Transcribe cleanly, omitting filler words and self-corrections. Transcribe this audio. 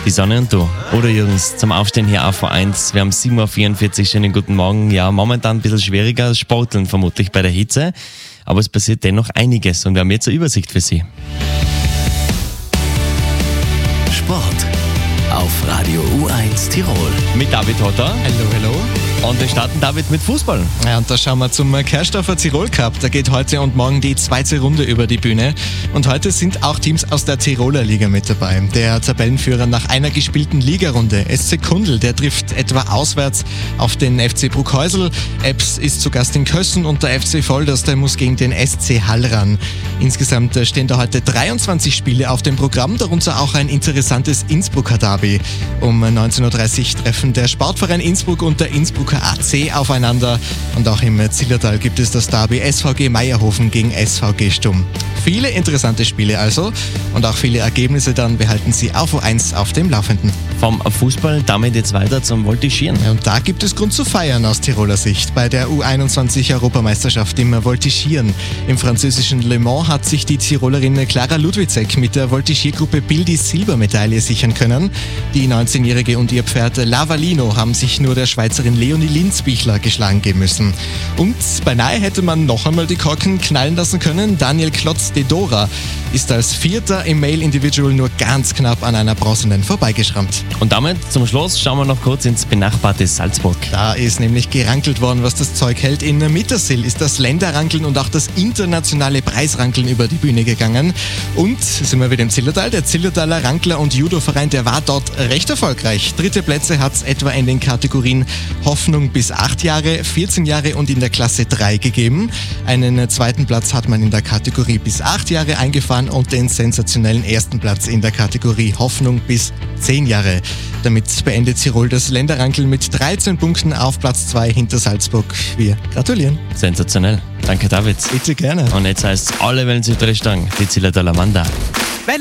Die Sonne und du. Oder Jürgens, zum Aufstehen hier auf V1. Wir haben 7.44 Uhr, schönen guten Morgen. Ja, momentan ein bisschen schwieriger als Sporteln vermutlich bei der Hitze. Aber es passiert dennoch einiges und wir haben jetzt eine Übersicht für Sie. Sport auf Radio U1 Tirol. Mit David Hotter. Hallo, hallo. Und wir starten, David, mit Fußball. Ja, und da schauen wir zum Kerstoffer Tirol Cup. Da geht heute und morgen die zweite Runde über die Bühne. Und heute sind auch Teams aus der Tiroler Liga mit dabei. Der Tabellenführer nach einer gespielten Ligarunde, SC Kundl, der trifft etwa auswärts auf den FC Bruckheusel. Ebbs ist zu Gast in Kössen und der FC Volders, der muss gegen den SC Hall ran. Insgesamt stehen da heute 23 Spiele auf dem Programm, darunter auch ein interessantes Innsbrucker Derby. Um 19.30 Uhr treffen der Sportverein Innsbruck und der Innsbrucker AC aufeinander. Und auch im Zillertal gibt es das Derby SVG Meierhofen gegen SVG Stumm. Viele interessante Spiele also und auch viele Ergebnisse, dann behalten Sie auf U1 auf dem Laufenden. Vom Fußball damit jetzt weiter zum Voltigieren. Ja, und da gibt es Grund zu feiern aus Tiroler Sicht. Bei der U21-Europameisterschaft im Voltigieren im französischen Le Mans hat sich die Tirolerin Clara Ludwiczek mit der Voltigiergruppe Bill die Silbermedaille sichern können. Die 19-Jährige und ihr Pferd Lavalino haben sich nur der Schweizerin Leonie Linzbichler geschlagen geben müssen. Und beinahe hätte man noch einmal die Korken knallen lassen können. Daniel Klotz de Dora ist als Vierter im Male Individual nur ganz knapp an einer Bronzenen vorbeigeschrammt. Und damit zum Schluss schauen wir noch kurz ins benachbarte Salzburg. Da ist nämlich gerankelt worden, was das Zeug hält. In Mittersill ist das Länderrankeln und auch das internationale Preisrankeln über die Bühne gegangen. Und sind wir wieder im Zillertal. Der Zillertaler Rankler- und Judoverein, der war dort recht erfolgreich. 3. Plätze hat es etwa in den Kategorien Hoffnung bis 8 Jahre, 14 Jahre und in der Klasse 3 gegeben. Einen 2. Platz hat man in der Kategorie bis 8 Jahre eingefahren und den sensationellen 1. Platz in der Kategorie Hoffnung bis 10 Jahre. Damit beendet Tirol das Länderrankeln mit 13 Punkten auf Platz 2 hinter Salzburg. Wir gratulieren. Sensationell. Danke, David. Bitte gerne. Und jetzt heißt es, alle wollen sich drin stehen. Die Zillertaler Mann da.